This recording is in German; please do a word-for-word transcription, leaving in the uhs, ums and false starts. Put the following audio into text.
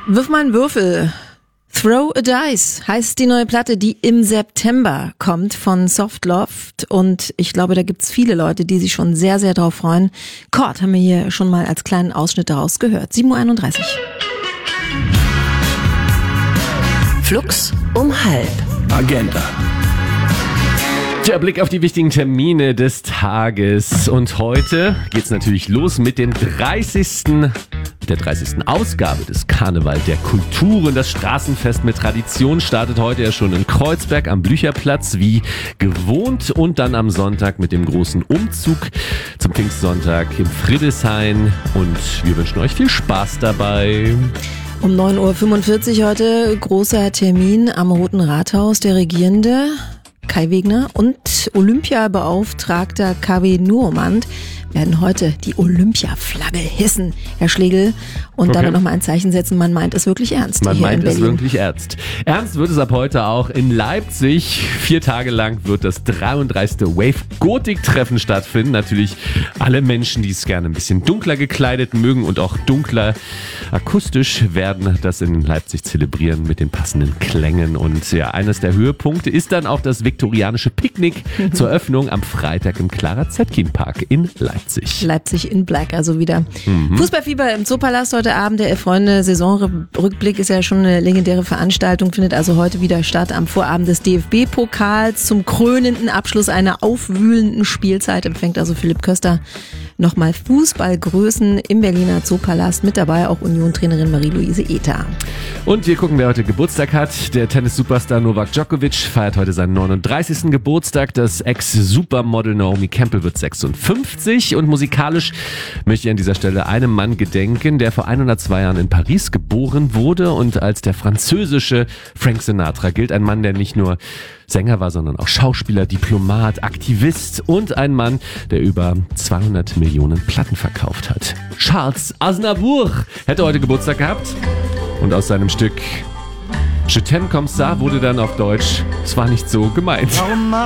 Wirf mal einen Würfel. Throw a Dice heißt die neue Platte, die im September kommt von Softloft. Und ich glaube, da gibt's viele Leute, die sich schon sehr, sehr drauf freuen. Chord haben wir hier schon mal als kleinen Ausschnitt daraus gehört. sieben Uhr einunddreißig. Flux um halb. Agenda. Der Blick auf die wichtigen Termine des Tages. Und heute geht's natürlich los mit dem dreißigsten der dreißigsten Ausgabe des Karneval der Kulturen. Das Straßenfest mit Tradition startet heute ja schon in Kreuzberg am Blücherplatz wie gewohnt und dann am Sonntag mit dem großen Umzug zum Pfingstsonntag im Friedrichshain. Und wir wünschen euch viel Spaß dabei. Um neun Uhr fünfundvierzig heute großer Termin am Roten Rathaus. Der Regierende Kai Wegner und Olympiabeauftragter K W Nuhrmand werden heute die Olympiaflagge hissen, Herr Schlegel, und okay. damit nochmal ein Zeichen setzen, man meint es wirklich ernst. Man hier meint in es Berlin. wirklich ernst. Ernst wird es ab heute auch in Leipzig. Vier Tage lang wird das dreiunddreißigste Wave-Gotik-Treffen stattfinden. Natürlich alle Menschen, die es gerne ein bisschen dunkler gekleidet mögen und auch dunkler akustisch, werden das in Leipzig zelebrieren mit den passenden Klängen. Und ja, eines der Höhepunkte ist dann auch das viktorianische Picknick zur Öffnung am Freitag im Clara-Zetkin-Park in Leipzig. Leipzig in Black, also wieder. Mhm. Fußballfieber im Zoopalast heute Abend. Der Freunde-Saisonrückblick ist ja schon eine legendäre Veranstaltung, findet also heute wieder statt am Vorabend des D F B-Pokals. Zum krönenden Abschluss einer aufwühlenden Spielzeit empfängt also Philipp Köster nochmal Fußballgrößen im Berliner Zoopalast. Mit dabei auch Union-Trainerin Marie-Louise Ether. Und hier gucken, wer heute Geburtstag hat. Der Tennis-Superstar Novak Djokovic feiert heute seinen neununddreißigsten Geburtstag. Das Ex-Supermodel Naomi Campbell wird sechsundfünfzig. Und musikalisch möchte ich an dieser Stelle einem Mann gedenken, der vor hundertzwei Jahren in Paris geboren wurde und als der französische Frank Sinatra gilt. Ein Mann, der nicht nur Sänger war, sondern auch Schauspieler, Diplomat, Aktivist und ein Mann, der über zweihundert Millionen Platten verkauft hat. Charles Aznavour hätte heute Geburtstag gehabt und aus seinem Stück Je t'aime comme ça wurde dann auf Deutsch, es war nicht so gemeint. Warum